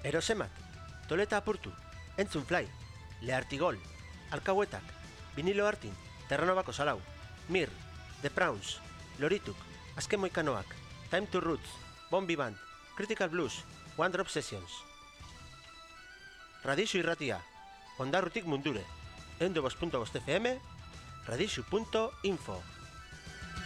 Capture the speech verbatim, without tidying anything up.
Erosemat, Toleta apurtu, Entzun Fly, Leartigol, Alkauetak, Vinilo Artin, Terranobako Salau, Mir, The Prawns, Lorituk, Azken Moikanoak, Time to Roots, Bombi Band, Critical Blues, One Drop Sessions. Radixu irratia, Ondarrutik mundure, ehun eta bost puntu bost F M, radixu puntu info.